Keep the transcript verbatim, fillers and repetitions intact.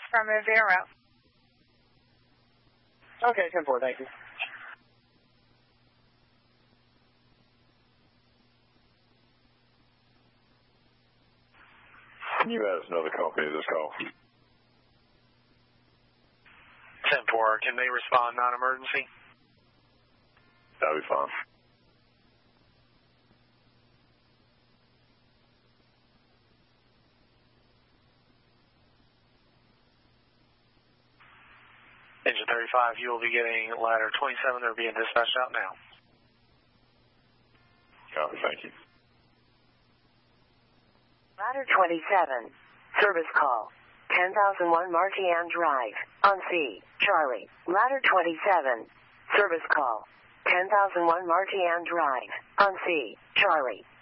from Rivera. Okay, ten four, thank you. Can you ask another company this call? ten four, can they respond non-emergency? That'll be fine. Engine thirty-five, you will be getting ladder twenty-seven. They're being dispatched out now. Copy, thank you. Ladder twenty-seven, service call, ten thousand one Martian Drive, on C, Charlie. Ladder twenty-seven, service call, ten thousand one Martian Drive, on C, Charlie.